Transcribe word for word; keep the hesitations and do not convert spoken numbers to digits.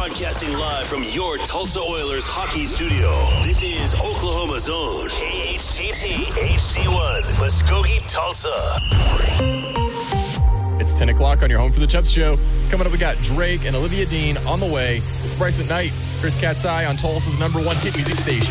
Broadcasting live from your Tulsa Oilers hockey studio. This is Oklahoma Zone. K H T T H C one, Muskogee, Tulsa. It's ten o'clock on your Home for the Chubbs show. Coming up, we got Drake and Olivia Dean on the way. It's Bryce at Night. Chris Katzai on Tulsa's number one hit music station.